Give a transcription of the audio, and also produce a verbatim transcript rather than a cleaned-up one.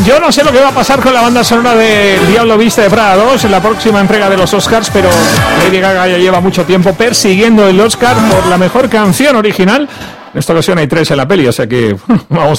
Yo no sé lo que va a pasar con la banda sonora de El Diablo Viste de Prada dos en la próxima entrega de los Oscars, pero Lady Gaga ya lleva mucho tiempo persiguiendo el Oscar por la mejor canción original. En esta ocasión hay tres en la peli, o sea que vamos